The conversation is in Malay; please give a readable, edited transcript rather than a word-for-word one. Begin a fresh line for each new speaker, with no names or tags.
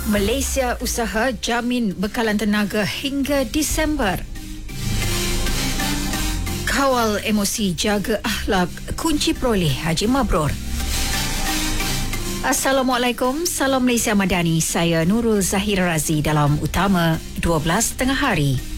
Malaysia usaha jamin bekalan tenaga hingga Disember. Kawal emosi, jaga akhlak, kunci peroleh Haji Mabrur. Assalamualaikum, salam Malaysia Madani. Saya Nurul Zahir Razi dalam Utama 12 tengah hari.